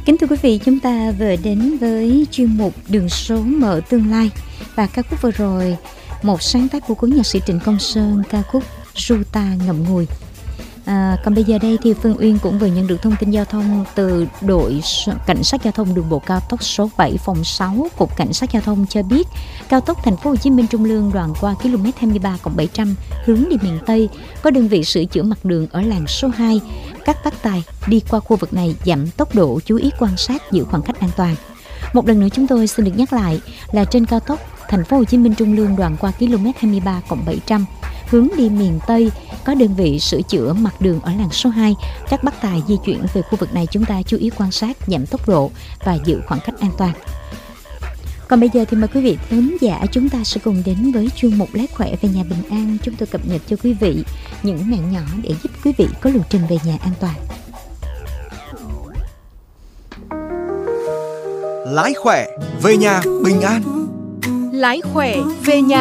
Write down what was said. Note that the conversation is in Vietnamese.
Kính thưa quý vị, chúng ta vừa đến với chuyên mục Đường số mở tương lai. Và ca khúc vừa rồi, một sáng tác của cố nhạc sĩ Trịnh Công Sơn, ca khúc Ru Ta Ngậm Ngùi. Còn bây giờ đây thì Phương Uyên cũng vừa nhận được thông tin giao thông từ đội cảnh sát giao thông đường bộ cao tốc số 7 phòng 6 Cục Cảnh sát giao thông cho biết cao tốc Thành phố Hồ Chí Minh Trung Lương đoạn qua km 23+700 hướng đi miền Tây có đơn vị sửa chữa mặt đường ở làn số 2. Các bác tài đi qua khu vực này giảm tốc độ, chú ý quan sát, giữ khoảng cách an toàn. Một lần nữa chúng tôi xin được nhắc lại là trên cao tốc Thành phố Hồ Chí Minh Trung Lương đoạn qua km 23+700 hướng đi miền Tây có đơn vị sửa chữa mặt đường ở làn số 2. Các bác tài di chuyển về khu vực này chúng ta chú ý quan sát, giảm tốc độ và giữ khoảng cách an toàn. Còn bây giờ thì mời quý vị thính giả chúng ta sẽ cùng đến với chuyên mục Lái khỏe về nhà bình an. Chúng tôi cập nhật cho quý vị những mẹo nhỏ để giúp quý vị có lộ trình về nhà an toàn. Lái khỏe về nhà bình an. Lái khỏe về nhà